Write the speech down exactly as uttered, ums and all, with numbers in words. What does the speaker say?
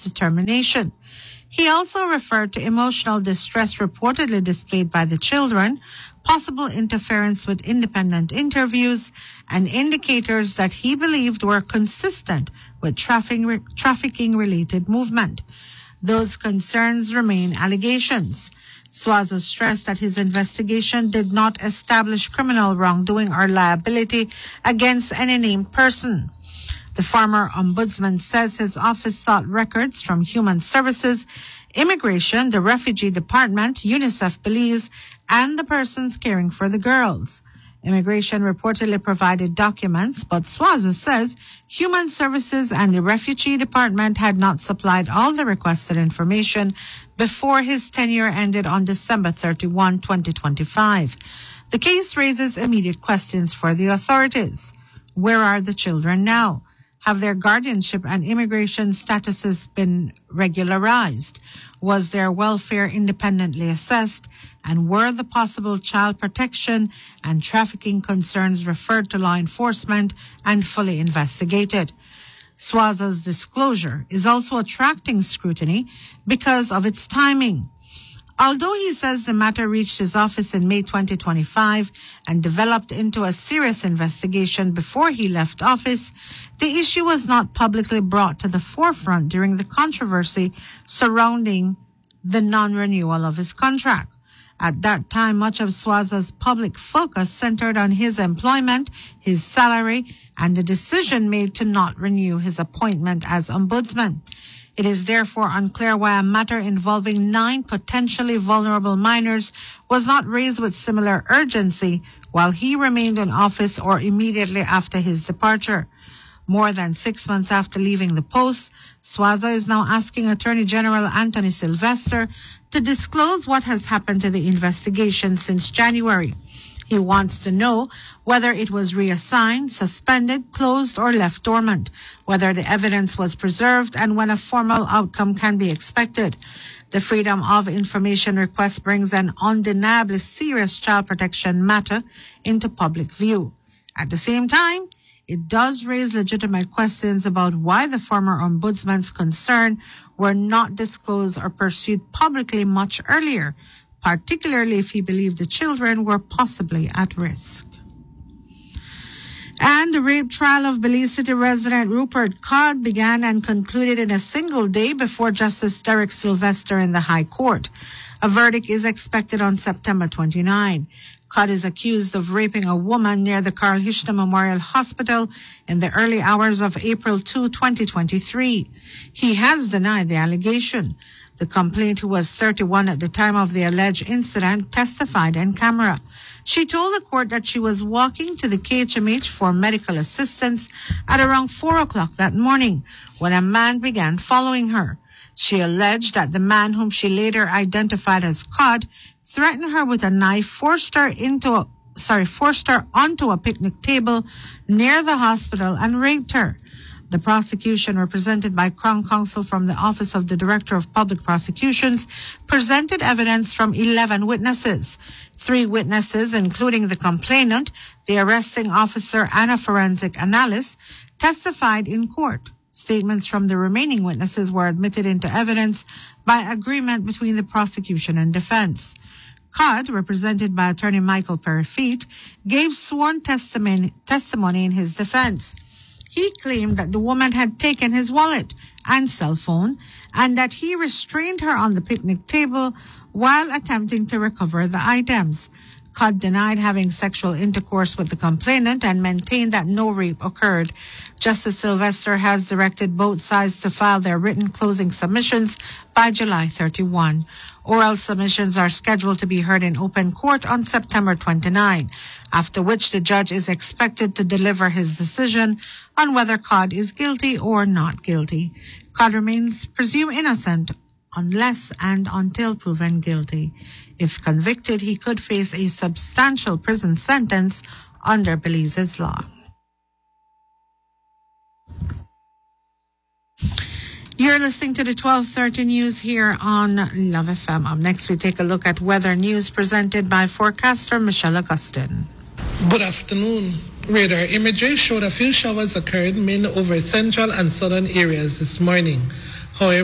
determination. He also referred to emotional distress reportedly displayed by the children, possible interference with independent interviews, and indicators that he believed were consistent with trafficking-related movement. Those concerns remain allegations. Suazo stressed that his investigation did not establish criminal wrongdoing or liability against any named person. The former ombudsman says his office sought records from Human Services, Immigration, the Refugee Department, UNICEF Belize, and the persons caring for the girls. Immigration reportedly provided documents, but Suazo says Human Services and the Refugee Department had not supplied all the requested information before his tenure ended on December thirty-first, twenty twenty-five. The case raises immediate questions for the authorities. Where are the children now? Have their guardianship and immigration statuses been regularized? Was their welfare independently assessed? And were the possible child protection and trafficking concerns referred to law enforcement and fully investigated? Suazo's disclosure is also attracting scrutiny because of its timing. Although he says the matter reached his office in May twenty twenty-five and developed into a serious investigation before he left office, the issue was not publicly brought to the forefront during the controversy surrounding the non-renewal of his contract. At that time, much of Suazo's public focus centered on his employment, his salary, and the decision made to not renew his appointment as ombudsman. It is therefore unclear why a matter involving nine potentially vulnerable minors was not raised with similar urgency while he remained in office or immediately after his departure. More than six months after leaving the post, Suazo is now asking Attorney General Anthony Sylvester to disclose what has happened to the investigation since January. He wants to know whether it was reassigned, suspended, closed, or left dormant, whether the evidence was preserved, and when a formal outcome can be expected. The Freedom of Information request brings an undeniably serious child protection matter into public view. At the same time, it does raise legitimate questions about why the former ombudsman's concerns were not disclosed or pursued publicly much earlier, particularly if he believed the children were possibly at risk. And the rape trial of Belize City resident Rupert Codd began and concluded in a single day before Justice Derek Sylvester in the High Court. A verdict is expected on September twenty-ninth. Codd is accused of raping a woman near the Carl Hishta Memorial Hospital in the early hours of April second, twenty twenty-three. He has denied the allegation. The complainant, who was thirty-one at the time of the alleged incident, testified in camera. She told the court that she was walking to the K H M H for medical assistance at around four o'clock that morning when a man began following her. She alleged that the man, whom she later identified as Codd, threatened her with a knife, forced her into a, sorry, forced her onto a picnic table near the hospital and raped her. The prosecution, represented by Crown Counsel from the Office of the Director of Public Prosecutions, presented evidence from eleven witnesses. Three witnesses, including the complainant, the arresting officer, and a forensic analyst, testified in court. Statements from the remaining witnesses were admitted into evidence by agreement between the prosecution and defense. Codd, represented by attorney Michael Perifete, gave sworn testimony, testimony in his defense. He claimed that the woman had taken his wallet and cell phone and that he restrained her on the picnic table while attempting to recover the items. Codd denied having sexual intercourse with the complainant and maintained that no rape occurred. Justice Sylvester has directed both sides to file their written closing submissions by July thirty-first. Oral submissions are scheduled to be heard in open court on September twenty-ninth, after which the judge is expected to deliver his decision on whether Codd is guilty or not guilty. Codd remains presumed innocent unless and until proven guilty. If convicted, he could face a substantial prison sentence under Belize's law. You're listening to the twelve thirty news here on Love F M. Up next, we take a look at weather news presented by forecaster Michelle Augustin. Good afternoon. Radar imagery showed a few showers occurred mainly over central and southern areas this morning. However,